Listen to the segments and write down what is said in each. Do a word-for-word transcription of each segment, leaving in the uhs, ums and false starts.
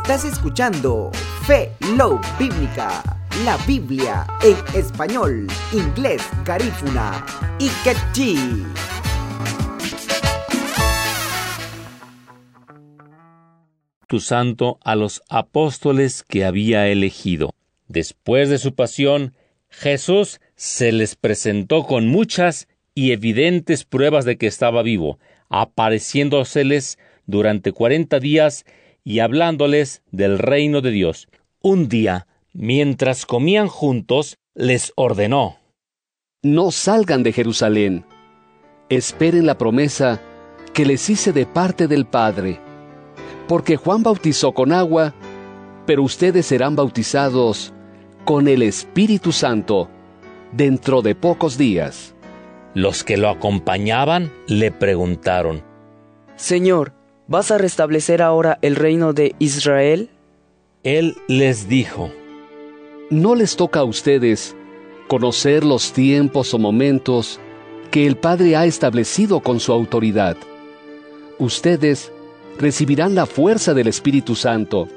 Estás escuchando Fe Love Bíblica, la Biblia en español, inglés, garífuna y quechí. Tu Santo a los apóstoles que había elegido. Después de su pasión, Jesús se les presentó con muchas y evidentes pruebas de que estaba vivo, apareciéndoseles durante cuarenta días y hablándoles del reino de Dios. Un día, mientras comían juntos, les ordenó: No salgan de Jerusalén. Esperen la promesa que les hice de parte del Padre. Porque Juan bautizó con agua, pero ustedes serán bautizados con el Espíritu Santo dentro de pocos días. Los que lo acompañaban le preguntaron: Señor, ¿vas a restablecer ahora el reino de Israel? Él les dijo: No les toca a ustedes conocer los tiempos o momentos que el Padre ha establecido con su autoridad. Ustedes recibirán la fuerza del Espíritu Santo.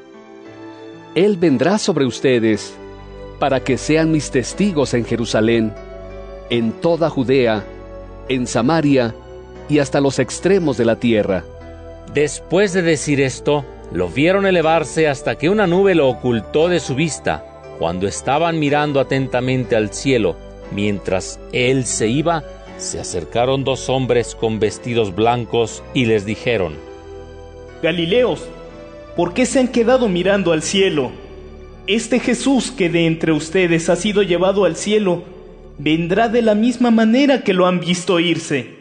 Él vendrá sobre ustedes para que sean mis testigos en Jerusalén, en toda Judea, en Samaria y hasta los extremos de la tierra. Después de decir esto, lo vieron elevarse hasta que una nube lo ocultó de su vista. Cuando estaban mirando atentamente al cielo, mientras él se iba, se acercaron dos hombres con vestidos blancos y les dijeron: Galileos, ¿por qué se han quedado mirando al cielo? Este Jesús que de entre ustedes ha sido llevado al cielo, vendrá de la misma manera que lo han visto irse.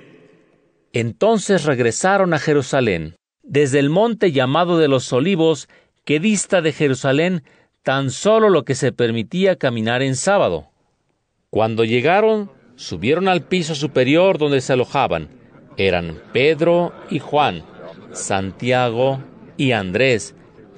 Entonces regresaron a Jerusalén, desde el monte llamado de los Olivos, que dista de Jerusalén tan solo lo que se permitía caminar en sábado. Cuando llegaron, subieron al piso superior donde se alojaban. Eran Pedro y Juan, Santiago y Andrés,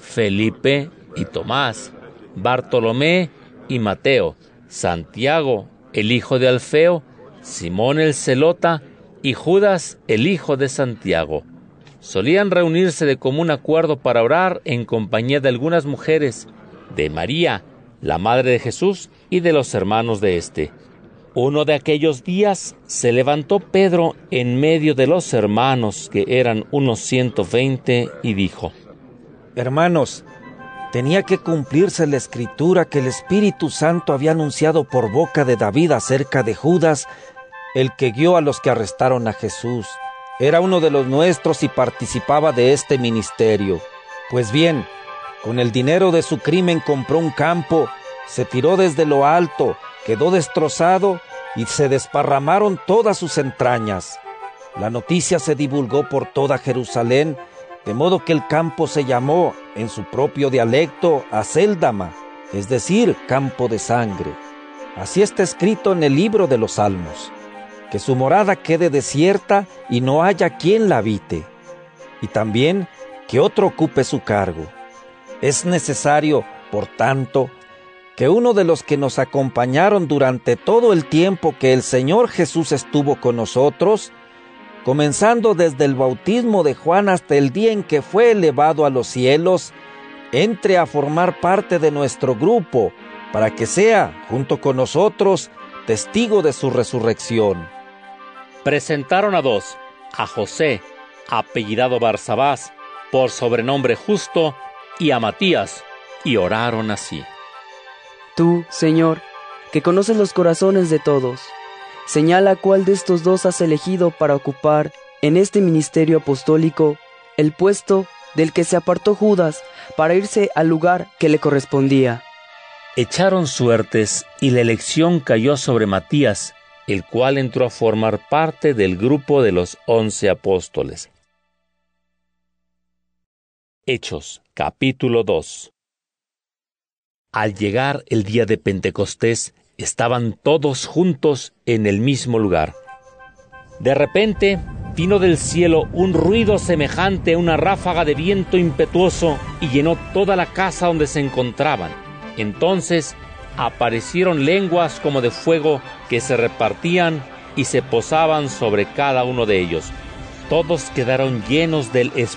Felipe y Tomás, Bartolomé y Mateo, Santiago, el hijo de Alfeo, Simón el Zelota y Judas, el hijo de Santiago. Solían reunirse de común acuerdo para orar en compañía de algunas mujeres, de María, la madre de Jesús, y de los hermanos de éste. Uno de aquellos días se levantó Pedro en medio de los hermanos, que eran unos ciento veinte, y dijo: Hermanos, tenía que cumplirse la escritura que el Espíritu Santo había anunciado por boca de David acerca de Judas, el que guió a los que arrestaron a Jesús. Era uno de los nuestros y participaba de este ministerio. Pues bien, con el dinero de su crimen compró un campo, se tiró desde lo alto, quedó destrozado y se desparramaron todas sus entrañas. La noticia se divulgó por toda Jerusalén, de modo que el campo se llamó, en su propio dialecto, Acéldama, es decir, campo de sangre. Así está escrito en el libro de los Salmos: que su morada quede desierta y no haya quien la habite, y también que otro ocupe su cargo. Es necesario, por tanto, que uno de los que nos acompañaron durante todo el tiempo que el Señor Jesús estuvo con nosotros, comenzando desde el bautismo de Juan hasta el día en que fue elevado a los cielos, entre a formar parte de nuestro grupo, para que sea, junto con nosotros, testigo de su resurrección. Presentaron a dos, a José, apellidado Barsabás, por sobrenombre Justo, y a Matías, y oraron así: Tú, Señor, que conoces los corazones de todos, señala cuál de estos dos has elegido para ocupar en este ministerio apostólico el puesto del que se apartó Judas para irse al lugar que le correspondía. Echaron suertes y la elección cayó sobre Matías, el cual entró a formar parte del grupo de los once apóstoles. Hechos, capítulo dos. Al llegar el día de Pentecostés, estaban todos juntos en el mismo lugar. De repente, vino del cielo un ruido semejante a una ráfaga de viento impetuoso y llenó toda la casa donde se encontraban. Entonces aparecieron lenguas como de fuego que se repartían y se posaban sobre cada uno de ellos. Todos quedaron llenos del Espíritu